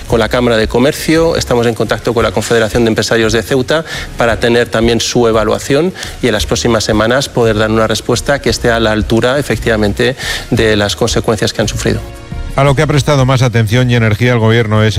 con la Cámara de Comercio, estamos en contacto con la Confederación de Empresarios de Ceuta para tener también su evaluación y en las próximas semanas poder dar una respuesta que esté a la altura, efectivamente, de las consecuencias que han sufrido. A lo que ha prestado más atención y energía el Gobierno es